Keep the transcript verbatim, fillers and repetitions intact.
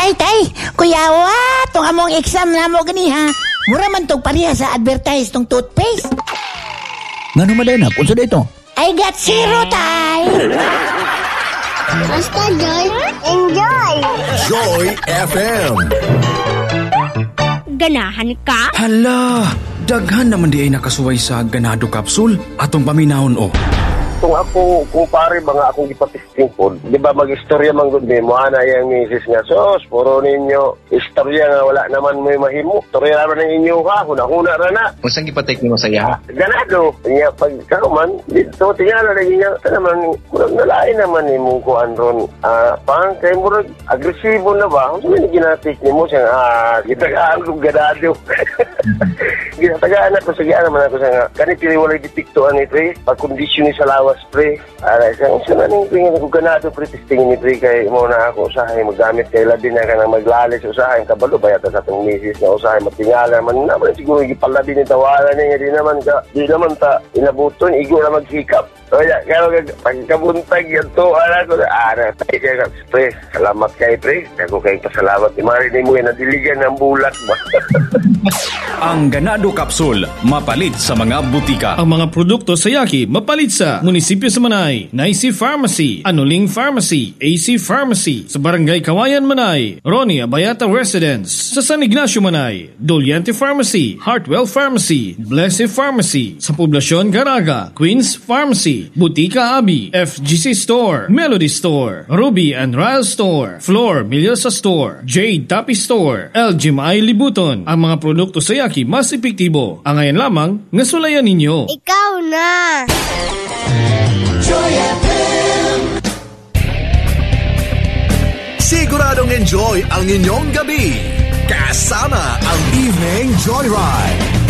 Tay, tay, kuyawa, tong among exam na mo gani ha. Mura man tong pariha sa advertise tong toothpaste. Nga naman din, kung sa dito? I got zero, tay. Basta Joy, enjoy! Joy F M. Ganahan ka? Hala, daghan naman di ay nakasuway sa ganado capsule atong paminahon o. Kung ako, kung pare ba nga akong ipatisting po, di ba mag-istorya man gud mo, ana yung misis nga, sos, puro ninyo, istorya nga wala naman may mahimo. Istorya naman ng inyo ha, huna-huna ra na. Kung saan ipatik mo saya? Ganado. Nga, pag karuman, dito, tingnan na lagi niya, ito naman, murag nalain naman ni mong kuhan ron. Ah, pang, kay murag, agresibo na ba? Kung saan ginatik ni mo siya, ah, gitagaan kong ganado. Ginatagaan ako, sagaan naman ako siya nga, kanit yung walay detiktuan ni pre, pag-kondisyon ni sa lawas pre, aray, kaya kung saan naning tingin ako ganado pre, testingin ni pre, kay mo na ako usahay, maggamit kay labi na ka na maglalis, usahay, kabalo ba yata sa itong misis na usahay, matingala naman, naman siguro ipalabi ni tawanan niya, di naman ka, di naman ta, inabuton, igo na magsikap. Kaya, kaya pagkabuntag yan to, anak ko, anak, tayo ka, pre, salamat kay pre, ako kay pasalamat, marinig mo yan, nadiligan ng bulat ba? Ang ganado capsule, mapalit sa mga butika. Ang mga produkto sa Yaki, mapalit sa Munisipyo sa Manay, Naisi Pharmacy, Anuling Pharmacy, A C Pharmacy, sa Barangay Kawayan, Manay, Ronnie Abayata Residence, sa San Ignacio, Manay, Doliente Pharmacy, Heartwell Pharmacy, Blessed Pharmacy, sa Poblasyon Garaga, Queens Pharmacy, Butika Abi, F G C Store, Melody Store, Ruby and Ryle Store, Floor Milyosa Store, Jade Tapi Store, L G M I Libuton. Ang mga produkto sa Yaki mas epektibo. Ang ngayon lamang, ngasulayan ninyo. Ikaw na! Joy F M. Siguradong enjoy ang inyong gabi. Kasama ang Evening Joyride.